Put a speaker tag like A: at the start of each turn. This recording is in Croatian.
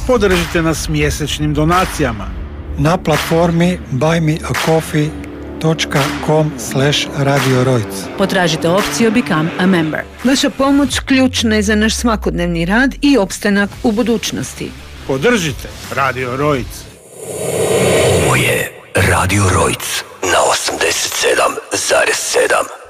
A: Podržite nas mjesečnim donacijama
B: na platformi buymeacoffee.com/Radio Rojc.
C: Potražite opciju Become a Member. Vaša pomoć ključna je za naš svakodnevni rad i opstanak u budućnosti.
A: Podržite Radio Rojc.
D: Ovo je Radio Rojc na 87,7.